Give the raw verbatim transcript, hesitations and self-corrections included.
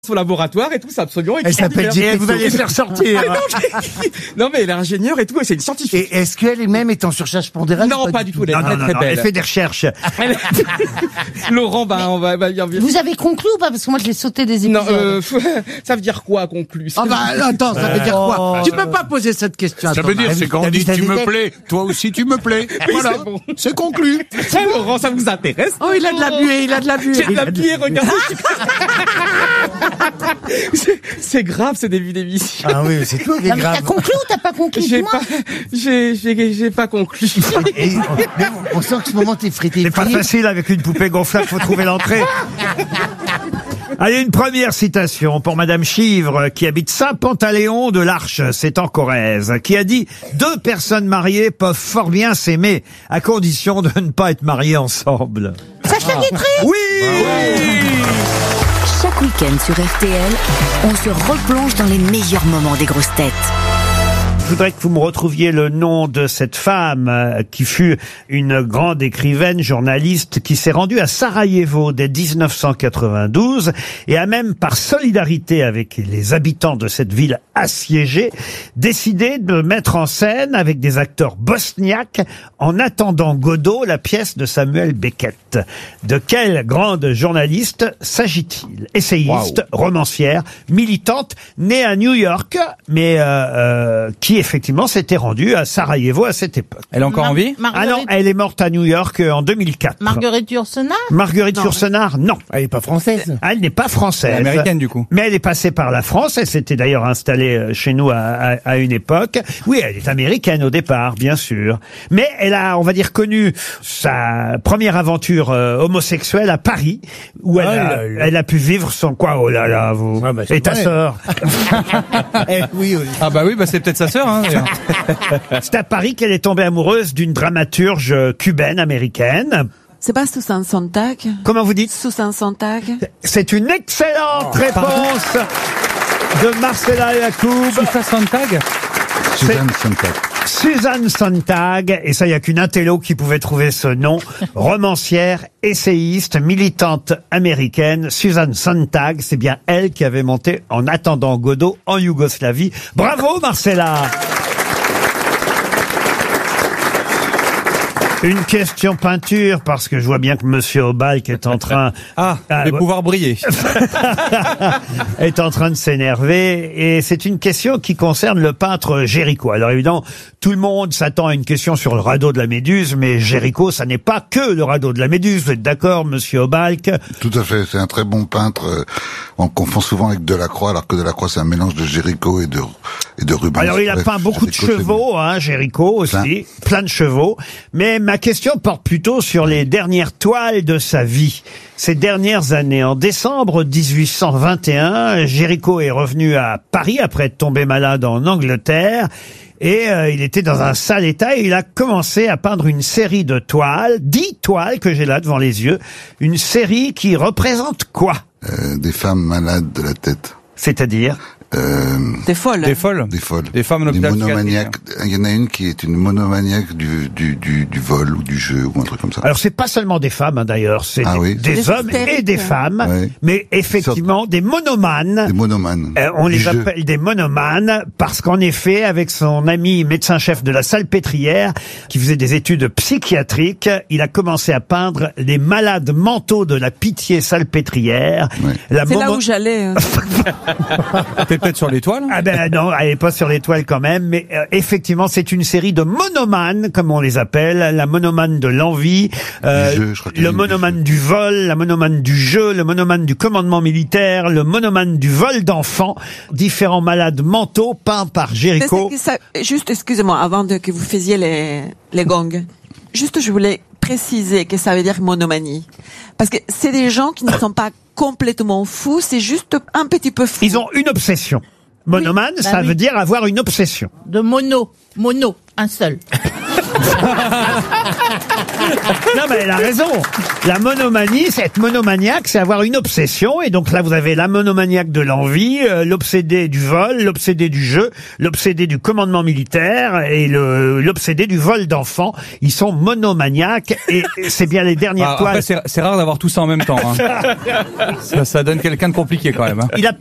au laboratoire et tout, c'est absolument Elle s'appelle J P. Vous allez faire sortir. non, non, mais elle est ingénieure et tout, et c'est une scientifique. Et est-ce qu'elle-même est en surcharge pondérale? Non, pas, pas du tout, elle est non, très non, très non, belle. elle fait des recherches. Laurent, bah, on va, bah, bien, bien. Vous avez conclu ou pas? Parce que moi, je l'ai sauté des épisodes. Non, euh, ça veut dire quoi, conclu? Ah bah, attends, ça veut dire quoi? Tu peux pas poser cette question. Ça veut dire, c'est quand on dit tu me plais, toi aussi tu me plais. Oui, Voilà, c'est bon. c'est conclu. Ça, Laurent, ça vous intéresse? Oh, il a de la buée, il a de la buée. J'ai de la buée, regardez. C'est- C'est grave, ce début d'émission. Ah oui, c'est tout qui est Non, mais grave. t'as conclu ou t'as pas conclu? J'ai Dis-moi. pas, j'ai, j'ai, j'ai pas conclu. Et on, mais on- on sent que ce moment t'es frité. C'est pas facile avec une poupée gonflable, faut trouver l'entrée. Allez, une première citation pour Madame Chivre, qui habite Saint-Pantaléon de l'Arche, c'est en Corrèze, qui a dit « Deux personnes mariées peuvent fort bien s'aimer, à condition de ne pas être mariées ensemble. Sacha Guitry » Oui, Chaque week-end sur R T L, on se replonge dans les meilleurs moments des grosses têtes. Je voudrais que vous me retrouviez le nom de cette femme euh, qui fut une grande écrivaine, journaliste, qui s'est rendue à Sarajevo dès dix-neuf cent quatre-vingt-douze et a même, par solidarité avec les habitants de cette ville assiégée, décidé de mettre en scène avec des acteurs bosniaques, En attendant Godot, la pièce de Samuel Beckett. De quelle grande journaliste s'agit-il? Essayiste, wow. romancière, militante, née à New York, mais euh, euh, qui effectivement s'était rendue à Sarajevo à cette époque. Elle est encore Mar- en vie? Marguerite... Ah non, elle est morte à New York euh, en deux mille quatre. Marguerite Yourcenar? Marguerite Non. Yourcenar, non. Elle est pas française. Elle n'est pas française. Elle est américaine, du coup. Mais elle est passée par la France. Elle s'était d'ailleurs installée euh, chez nous à, à, à une époque. Oui, elle est américaine au départ, bien sûr. Mais elle a, on va dire, connu sa première aventure euh, homosexuelle à Paris, où elle, Oh a, là là. elle a pu vivre son quoi. Oh là là, vous. Ah bah, c'est Et ta vrai. sœur. Eh, oui, oui. Ah bah oui, bah c'est peut-être sa sœur, hein, d'ailleurs. C'est à Paris qu'elle est tombée amoureuse d'une dramaturge cubaine américaine. C'est pas Susan Sontag? Comment vous dites? Susan Sontag? C'est une excellente réponse de Marcella Yacoub. Susan Sontag? Suzanne Sontag. Suzanne Sontag, et ça, il n'y a qu'une intello qui pouvait trouver ce nom, romancière, essayiste, militante américaine, Suzanne Sontag, c'est bien elle qui avait monté En attendant Godot en Yougoslavie. Bravo Marcella! Une question peinture, parce que je vois bien que Monsieur Obalk est en train... Ah, Ah, je vais ouais. pouvoir briller. est en train de s'énerver, et c'est une question qui concerne le peintre Géricault. Alors évidemment, tout le monde s'attend à une question sur le radeau de la Méduse, mais Géricault, ça n'est pas que le radeau de la Méduse. Vous êtes d'accord, Monsieur Obalk? Tout à fait, c'est un très bon peintre. euh, On le confond souvent avec Delacroix, alors que Delacroix c'est un mélange de Géricault et de et de Rubens. Alors il a Bref, peint beaucoup de Géricault, c'est chevaux, hein, Géricault aussi, plein. Plein. de chevaux. Mais ma question porte plutôt sur les dernières toiles de sa vie. Ces dernières années, en décembre dix-huit cent vingt et un, Géricault est revenu à Paris après être tombé malade en Angleterre. Et euh, il était dans un sale état et il a commencé à peindre une série de toiles, dix toiles que j'ai là devant les yeux. Une série qui représente quoi? Euh, des femmes malades de la tête. C'est-à-dire? Euh, T'es folle. Des folles. des folles. Des femmes en Des hôpital monomaniaques. Il y en a une qui est une monomaniaque du, du, du, du vol ou du jeu ou un truc comme ça. Alors c'est pas seulement des femmes hein, d'ailleurs, c'est Ah des, oui. des Des hommes et hystériques. des femmes, Ouais. mais effectivement des monomanes. Des monomanes. Euh, on Du les jeu. appelle des monomanes parce qu'en effet, avec son ami médecin-chef de la Salpêtrière, qui faisait des études psychiatriques, il a commencé à peindre les malades mentaux de la Pitié Salpêtrière. Ouais. La C'est là mono- où j'allais. hein. T'es peut-être sur l'étoile? Ah ben non, elle est pas sur l'étoile quand même, mais euh, effectivement, c'est une série de monomanes, comme on les appelle, la monomane de l'envie, euh, Du jeu, je crois qu'il y le a une monomane du du vol, la monomane du jeu, le monomane du commandement militaire, le monomane du vol d'enfants, différents malades mentaux peints par Géricault. Mais c'est que ça- Juste, excusez-moi, avant de, que vous faisiez les, les gongs. Juste, je voulais préciser que ça veut dire monomanie. Parce que c'est des gens qui ne sont pas complètement fous, c'est juste un petit peu fou. Ils ont une obsession. Monomane, Oui, bah ça oui. veut dire avoir une obsession. De mono. Mono. Un seul. Non, mais elle a raison. La monomanie, c'est être monomaniaque, c'est avoir une obsession. Et donc là, vous avez la monomaniaque de l'envie, euh, l'obsédé du vol, l'obsédé du jeu, l'obsédé du commandement militaire et le- l'obsédé du vol d'enfants. Ils sont monomaniaques et c'est bien les dernières Ah, toiles. après, c'est c'est rare d'avoir tout ça en même temps. Hein. ça, ça donne quelqu'un de compliqué quand même. Hein. Il a